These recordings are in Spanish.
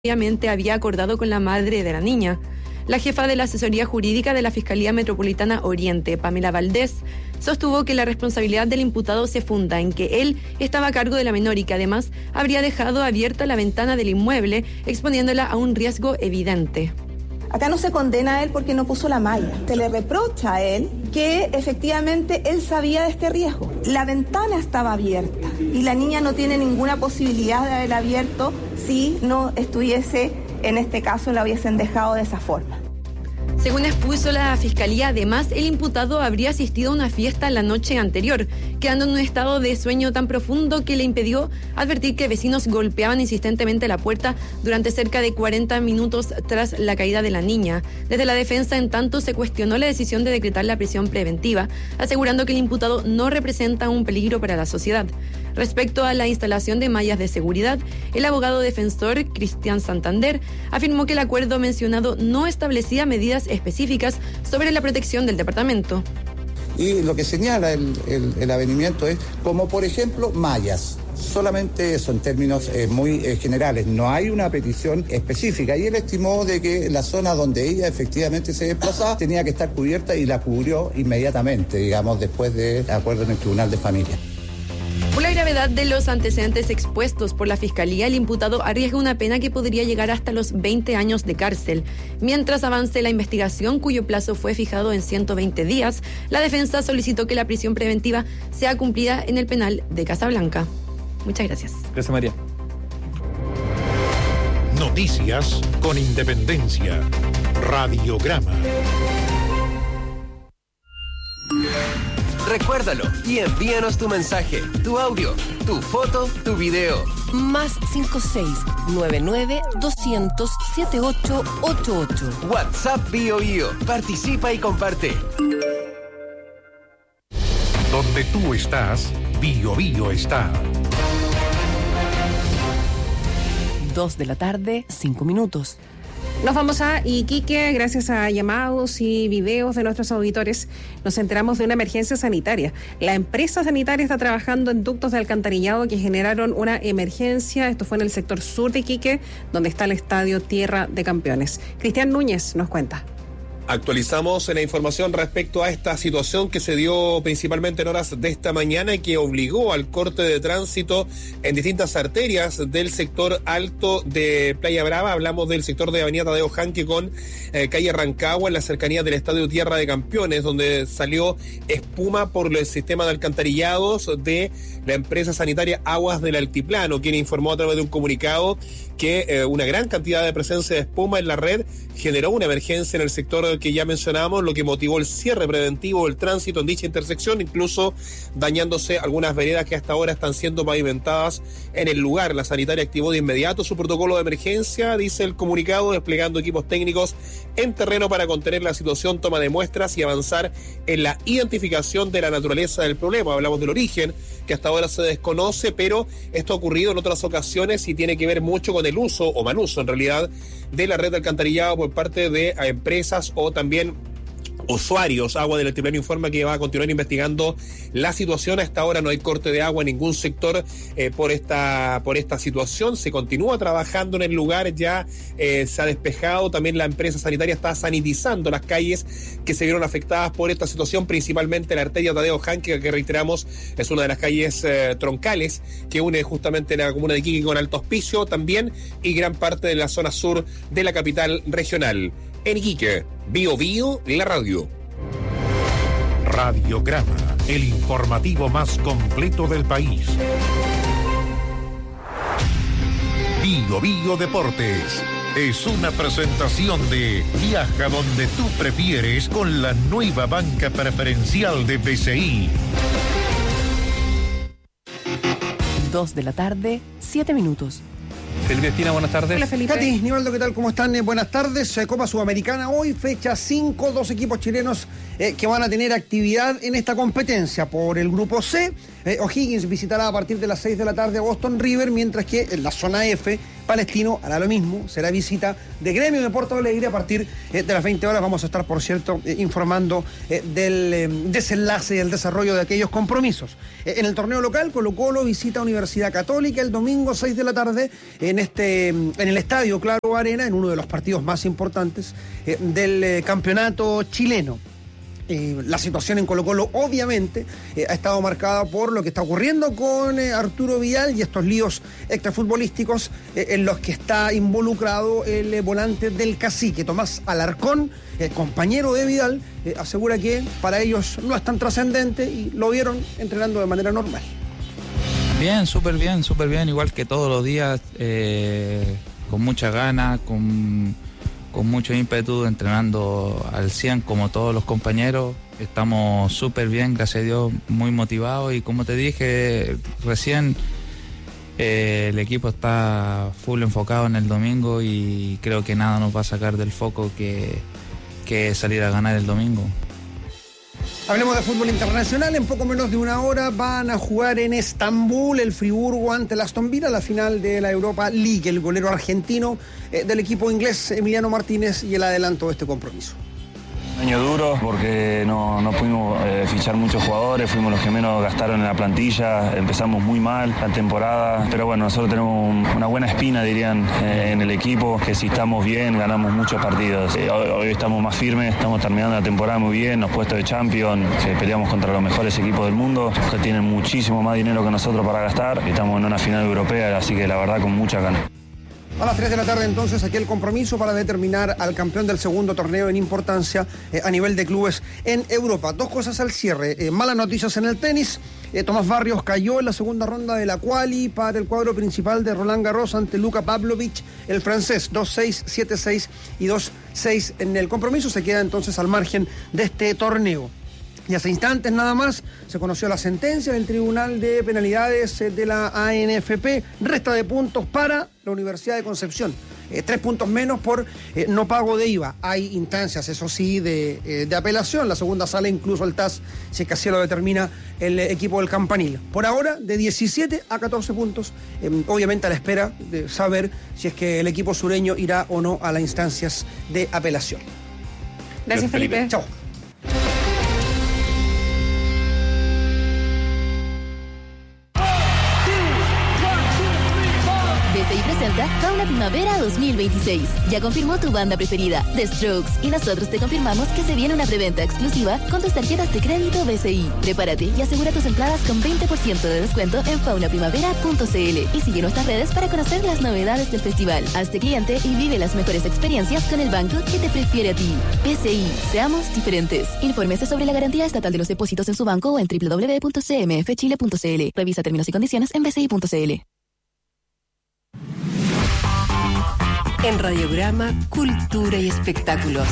previamente había acordado con la madre de la niña. La jefa de la asesoría jurídica de la Fiscalía Metropolitana Oriente, Pamela Valdés, sostuvo que la responsabilidad del imputado se funda en que él estaba a cargo de la menor y que además habría dejado abierta la ventana del inmueble, exponiéndola a un riesgo evidente. Acá no se condena a él porque no puso la malla. Se le reprocha a él que efectivamente él sabía de este riesgo. La ventana estaba abierta y la niña no tiene ninguna posibilidad de haberla abierto si no estuviese, en este caso, la hubiesen dejado de esa forma. Según expuso la Fiscalía, además, el imputado habría asistido a una fiesta la noche anterior, quedando en un estado de sueño tan profundo que le impidió advertir que vecinos golpeaban insistentemente la puerta durante cerca de 40 minutos tras la caída de la niña. Desde la defensa, en tanto, se cuestionó la decisión de decretar la prisión preventiva, asegurando que el imputado no representa un peligro para la sociedad. Respecto a la instalación de mallas de seguridad, el abogado defensor Cristian Santander afirmó que el acuerdo mencionado no establecía medidas específicas sobre la protección del departamento. Y lo que señala el avenimiento es como, por ejemplo, mallas. Solamente eso en términos muy generales, no hay una petición específica, y él estimó de que la zona donde ella efectivamente se desplazaba tenía que estar cubierta y la cubrió inmediatamente, digamos, después de acuerdo en el Tribunal de Familia. Por la gravedad de los antecedentes expuestos por la Fiscalía, el imputado arriesga una pena que podría llegar hasta los 20 años de cárcel. Mientras avance la investigación, cuyo plazo fue fijado en 120 días, la defensa solicitó que la prisión preventiva sea cumplida en el penal de Casablanca. Muchas gracias. Gracias, María. Noticias con independencia. Radiograma. Recuérdalo y envíanos tu mensaje, tu audio, tu foto, tu video. Más 56-99-200-7888. WhatsApp BioBio. Participa y comparte. Donde tú estás, BioBio está. 2 de la tarde, 5 minutos. Nos vamos a Iquique. Gracias a llamados y videos de nuestros auditores nos enteramos de una emergencia sanitaria. La empresa sanitaria está trabajando en ductos de alcantarillado que generaron una emergencia. Esto fue en el sector sur de Iquique, donde está el estadio Tierra de Campeones. Cristian Núñez nos cuenta. Actualizamos la información respecto a esta situación que se dio principalmente en horas de esta mañana y que obligó al corte de tránsito en distintas arterias del sector alto de Playa Brava. Hablamos del sector de Avenida Tadeo Janque con calle Rancagua, en la cercanía del Estadio Tierra de Campeones, donde salió espuma por el sistema de alcantarillados de la empresa sanitaria Aguas del Altiplano, quien informó a través de un comunicado que una gran cantidad de presencia de espuma en la red generó una emergencia en el sector que ya mencionábamos, lo que motivó el cierre preventivo del tránsito en dicha intersección, incluso dañándose algunas veredas que hasta ahora están siendo pavimentadas en el lugar. La sanitaria activó de inmediato su protocolo de emergencia, dice el comunicado, desplegando equipos técnicos en terreno para contener la situación, toma de muestras y avanzar en la identificación de la naturaleza del problema. Hablamos del origen, que hasta ahora se desconoce, pero esto ha ocurrido en otras ocasiones y tiene que ver mucho con el uso, o mal uso en realidad, de la red de alcantarillado por parte de empresas o también usuarios. Agua del Altiplano informa que va a continuar investigando la situación. Hasta ahora no hay corte de agua en ningún sector por esta situación. Se continúa trabajando en el lugar, ya se ha despejado. También la empresa sanitaria está sanitizando las calles que se vieron afectadas por esta situación, principalmente la arteria Tadeo Janque, que reiteramos es una de las calles troncales que une justamente la comuna de Iquique con Alto Hospicio también, y gran parte de la zona sur de la capital regional. En Iquique, BioBio, la radio. Radiograma, el informativo más completo del país. BioBio Deportes es una presentación de Viaja donde tú prefieres con la nueva banca preferencial de BCI. 2 de la tarde, 7 minutos. Felipe Espina, buenas tardes. Hola, Felipe. Katy, Nivaldo, ¿qué tal? ¿Cómo están? Buenas tardes. Copa Sudamericana hoy, fecha 5, 2 equipos chilenos que van a tener actividad en esta competencia. Por el grupo C, O'Higgins visitará a partir de las 6 de la tarde a Boston River, mientras que en la zona F, Palestino hará lo mismo, será visita de Gremio de Porto Alegre a partir de las 20 horas. Vamos a estar, por cierto, informando del desenlace y el desarrollo de aquellos compromisos. En el torneo local, Colo-Colo visita Universidad Católica el domingo 6 de la tarde en el Estadio Claro Arena, en uno de los partidos más importantes del campeonato chileno. La situación en Colo-Colo obviamente ha estado marcada por lo que está ocurriendo con Arturo Vidal y estos líos extrafutbolísticos en los que está involucrado el volante del Cacique, Tomás Alarcón, compañero de Vidal, asegura que para ellos no es tan trascendente y lo vieron entrenando de manera normal. Bien, súper bien, igual que todos los días, con mucha ganas, con mucho ímpetu, entrenando al 100 como todos los compañeros. Estamos súper bien, gracias a Dios, muy motivados y como te dije recién, el equipo está full enfocado en el domingo y creo que nada nos va a sacar del foco que salir a ganar el domingo. Hablemos de fútbol internacional. En poco menos de una hora van a jugar en Estambul el Friburgo ante el Aston Villa, la final de la Europa League. El golero argentino del equipo inglés, Emiliano Martínez, y el adelanto de este compromiso. Año duro porque no pudimos fichar muchos jugadores, fuimos los que menos gastaron en la plantilla, empezamos muy mal la temporada, pero bueno, nosotros tenemos una buena espina, dirían, en el equipo, que si estamos bien ganamos muchos partidos. Hoy estamos más firmes, estamos terminando la temporada muy bien, los puestos de Champions, peleamos contra los mejores equipos del mundo, que tienen muchísimo más dinero que nosotros para gastar, estamos en una final europea, así que la verdad con mucha ganas. A las 3 de la tarde entonces aquí el compromiso para determinar al campeón del segundo torneo en importancia a nivel de clubes en Europa. Dos cosas al cierre, malas noticias en el tenis. Tomás Barrios cayó en la segunda ronda de la quali para el cuadro principal de Roland Garros ante Luka Pavlovich, el francés, 2-6, 7-6 y 2-6 en el compromiso. Se queda entonces al margen de este torneo. Y hace instantes nada más se conoció la sentencia del Tribunal de Penalidades de la ANFP. Resta de puntos para la Universidad de Concepción. 3 puntos menos por no pago de IVA. Hay instancias, eso sí, de apelación. La segunda sala, incluso el TAS, si es que así lo determina el equipo del Campanil. Por ahora, de 17 a 14 puntos. Obviamente a la espera de saber si es que el equipo sureño irá o no a las instancias de apelación. Gracias, Felipe. Chao. BCI presenta Fauna Primavera 2026. Ya confirmó tu banda preferida, The Strokes, y nosotros te confirmamos que se viene una preventa exclusiva con tus tarjetas de crédito BCI. Prepárate y asegura tus entradas con 20% de descuento en faunaprimavera.cl y sigue nuestras redes para conocer las novedades del festival. Hazte cliente y vive las mejores experiencias con el banco que te prefiere a ti. BCI, seamos diferentes. Infórmese sobre la garantía estatal de los depósitos en su banco o en www.cmfchile.cl. Revisa términos y condiciones en bci.cl. En Radiograma, Cultura y Espectáculos.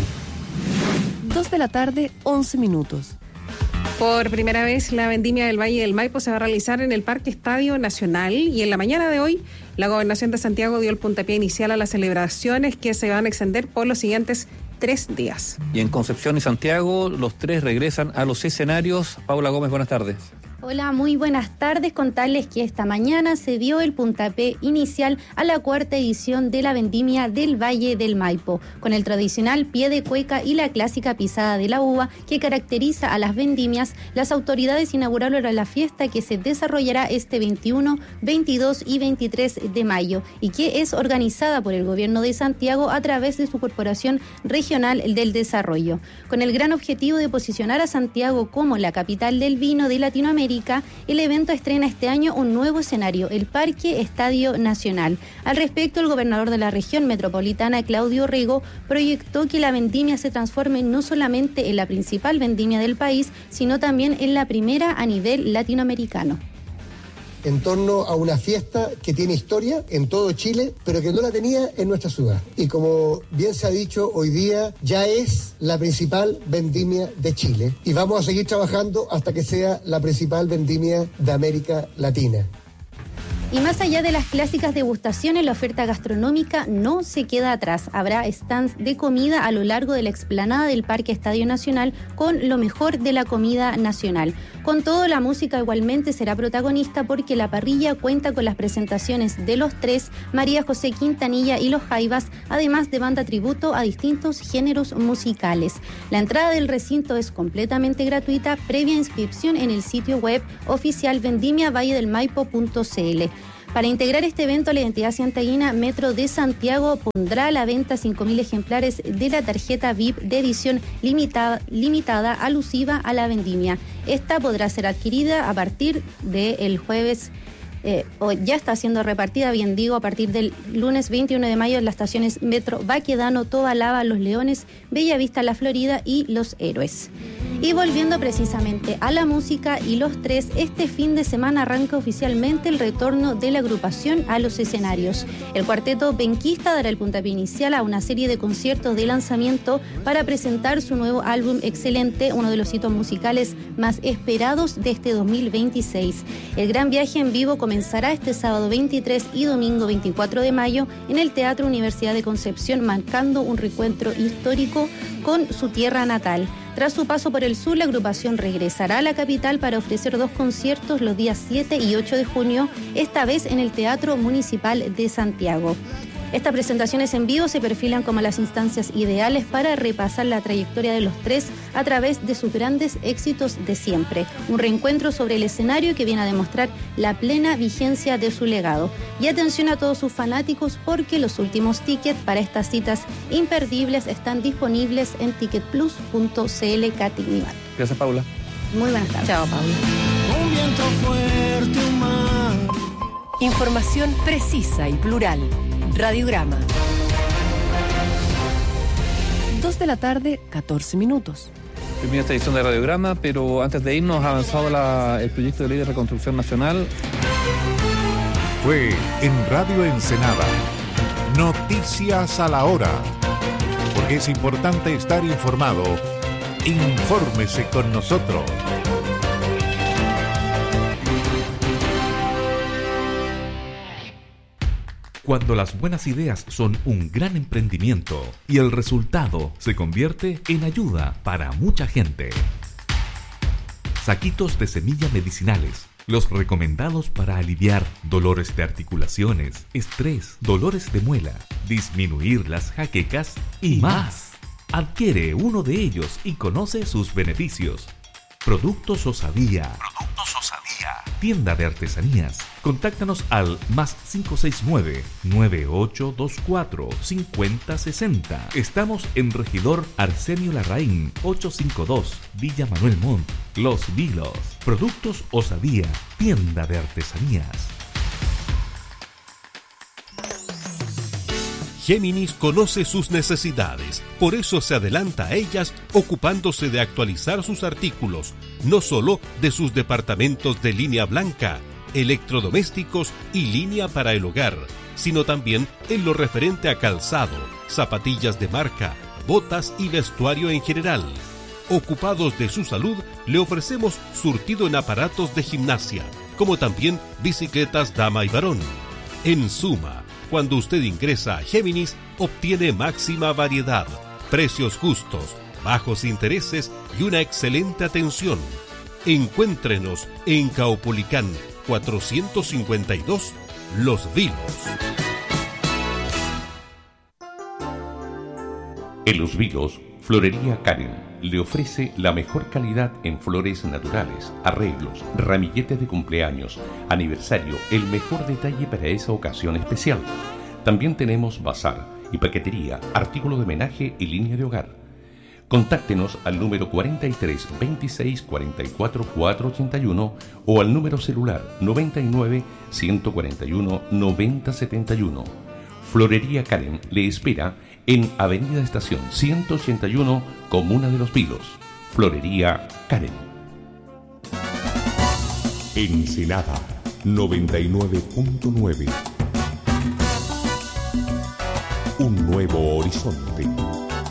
2 de la tarde, 11 minutos. Por primera vez, la vendimia del Valle del Maipo se va a realizar en el Parque Estadio Nacional y en la mañana de hoy, la Gobernación de Santiago dio el puntapié inicial a las celebraciones que se van a extender por los siguientes 3 días. Y en Concepción y Santiago, los 3 regresan a los escenarios. Paula Gómez, buenas tardes. Hola, muy buenas tardes. Contarles que esta mañana se dio el puntapié inicial a la 4ª edición de la vendimia del Valle del Maipo, con el tradicional pie de cueca y la clásica pisada de la uva que caracteriza a las vendimias. Las autoridades inauguraron la fiesta que se desarrollará este 21, 22 y 23 de mayo y que es organizada por el Gobierno de Santiago a través de su Corporación Regional del Desarrollo, con el gran objetivo de posicionar a Santiago como la capital del vino de Latinoamérica. El evento estrena este año un nuevo escenario, el Parque Estadio Nacional. Al respecto, el gobernador de la región metropolitana, Claudio Rego, proyectó que la vendimia se transforme no solamente en la principal vendimia del país, sino también en la primera a nivel latinoamericano. En torno a una fiesta que tiene historia en todo Chile, pero que no la tenía en nuestra ciudad. Y como bien se ha dicho, hoy día ya es la principal vendimia de Chile. Y vamos a seguir trabajando hasta que sea la principal vendimia de América Latina. Y más allá de las clásicas degustaciones, la oferta gastronómica no se queda atrás. Habrá stands de comida a lo largo de la explanada del Parque Estadio Nacional con lo mejor de la comida nacional. Con todo, la música igualmente será protagonista porque la parrilla cuenta con las presentaciones de Los Tres, María José Quintanilla y Los Jaivas, además de banda tributo a distintos géneros musicales. La entrada del recinto es completamente gratuita, previa inscripción en el sitio web oficial vendimiavalledelmaipo.cl. Para integrar este evento, la entidad santiaguina Metro de Santiago pondrá a la venta 5.000 ejemplares de la tarjeta VIP de edición limitada alusiva a la vendimia. Esta podrá ser adquirida a partir del jueves, o ya está siendo repartida, bien digo, a partir del lunes 21 de mayo en las estaciones Metro Baquedano, Tobalaba, Los Leones, Bellavista, La Florida y Los Héroes. Y volviendo precisamente a la música y Los Tres, este fin de semana arranca oficialmente el retorno de la agrupación a los escenarios. El cuarteto penquista dará el puntapié inicial a una serie de conciertos de lanzamiento para presentar su nuevo álbum Excelente, uno de los hitos musicales más esperados de este 2026. El gran viaje en vivo comenzará este sábado 23 y domingo 24 de mayo en el Teatro Universidad de Concepción, marcando un reencuentro histórico con su tierra natal. Tras su paso por el sur, la agrupación regresará a la capital para ofrecer 2 conciertos los días 7 y 8 de junio, esta vez en el Teatro Municipal de Santiago. Estas presentaciones en vivo se perfilan como las instancias ideales para repasar la trayectoria de Los Tres a través de sus grandes éxitos de siempre. Un reencuentro sobre el escenario que viene a demostrar la plena vigencia de su legado. Y atención a todos sus fanáticos porque los últimos tickets para estas citas imperdibles están disponibles en ticketplus.cl. Katy Nival. Gracias, Paula. Muy buenas tardes. Chao, Paula. Un viento fuerte, un mar. Información precisa y plural. Radiograma. 2 de la tarde, 14 minutos. Termina esta edición de Radiograma, pero antes de irnos ha avanzado el proyecto de ley de reconstrucción nacional. Fue en Radio Ensenada. Noticias a la hora. Porque es importante estar informado. Infórmese con nosotros. Cuando las buenas ideas son un gran emprendimiento y el resultado se convierte en ayuda para mucha gente. Saquitos de semilla medicinales, los recomendados para aliviar dolores de articulaciones, estrés, dolores de muela, disminuir las jaquecas y más. Adquiere uno de ellos y conoce sus beneficios. Productos Osadía. Tienda de artesanías. Contáctanos al +569 9824 5060. Estamos en Regidor Arsenio Larraín 852, Villa Manuel Montt, Los Vilos. Productos Osadía, tienda de artesanías. Géminis conoce sus necesidades, por eso se adelanta a ellas ocupándose de actualizar sus artículos, no solo de sus departamentos de línea blanca, electrodomésticos y línea para el hogar, sino también en lo referente a calzado, zapatillas de marca, botas y vestuario en general. Ocupados de su salud, le ofrecemos surtido en aparatos de gimnasia, como también bicicletas dama y varón. En suma, cuando usted ingresa a Géminis, obtiene máxima variedad, precios justos, bajos intereses y una excelente atención. Encuéntrenos en Caupolicán 452, Los Vilos. En Los Vilos, Florería Karen le ofrece la mejor calidad en flores naturales, arreglos, ramilletes de cumpleaños, aniversario, el mejor detalle para esa ocasión especial. También tenemos bazar y paquetería, artículos de homenaje y línea de hogar. Contáctenos al número 43 26 44 481 o al número celular 99 141 90 71. Florería Karen le espera en Avenida Estación 181, Comuna de Los Vilos. Florería Karen. Ensenada 99.9. Un nuevo horizonte.